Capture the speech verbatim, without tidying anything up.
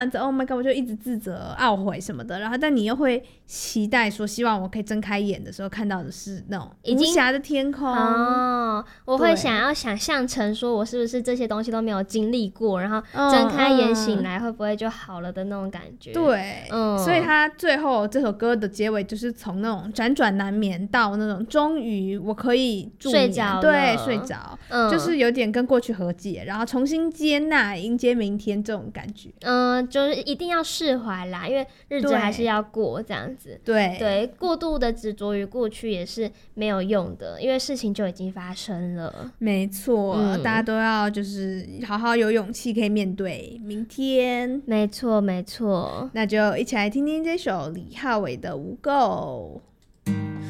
子 ，Oh my god， 我就一直自责、懊悔什么的，然后但你又会期待说，希望我可以睁开眼的时候看到的是那种无暇的天空。 哦，我会想要想象成说，我是不是这些东西都没有经历过，然后睁开眼醒来会不会就好了的那种感觉。 对，嗯，所以他最后这首歌的结尾就是从那种辗转难眠到那种终于我可以助眠， 睡着了， 对，睡着、嗯，就是有点跟过去和解，然后重新接纳迎接明天这种感觉。 嗯，就是一定要释怀啦，因为日子还是要过这样子。 对对，过度的执着于过去也是没有用的，因为事情就已经发生了。 没错、嗯，大家都要就是好好有勇气可以面对明天。 没错没错， 那就一起来听听这首李浩伟的《无垢》。